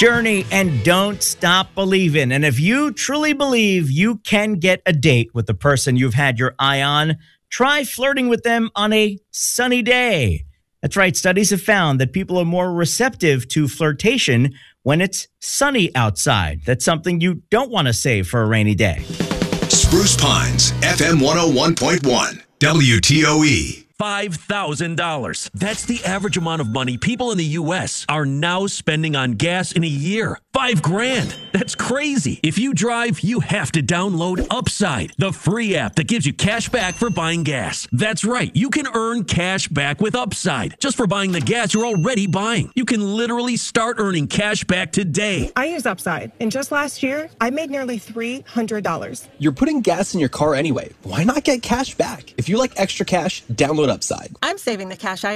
Journey and Don't Stop Believin'. And if you truly believe you can get a date with the person you've had your eye on, try flirting with them on a sunny day. That's right. Studies have found that people are more receptive to flirtation when it's sunny outside. That's something you don't want to save for a rainy day. Spruce Pines, FM 101.1, WTOE. $5,000. That's the average amount of money people in the U.S. are now spending on gas in a year. $5,000. That's crazy. If you drive, you have to download Upside, the free app that gives you cash back for buying gas. That's right. You can earn cash back with Upside just for buying the gas you're already buying. You can literally start earning cash back today. I use Upside, and just last year, I made nearly $300. You're putting gas in your car anyway. Why not get cash back? If you like extra cash, download Upside. I'm saving the cash I